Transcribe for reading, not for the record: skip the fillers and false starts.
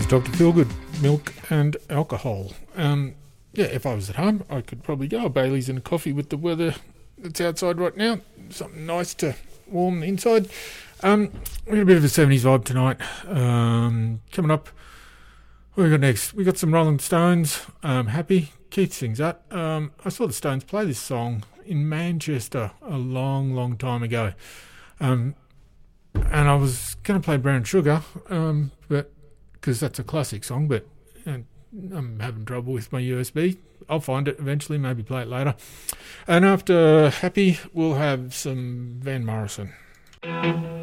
Dr. Feelgood, milk and alcohol. If I was at home, I could probably go a Bailey's and a coffee with the weather that's outside right now. Something nice to warm the inside. We've got a bit of a 70s vibe tonight. Coming up, what we got next? We got some Rolling Stones. Happy. Keith sings that. I saw the Stones play this song in Manchester a long, long time ago. And I was going to play Brown Sugar, but because that's a classic song, but I'm having trouble with my USB. I'll find it eventually, maybe play it later. And after Happy, we'll have some Van Morrison.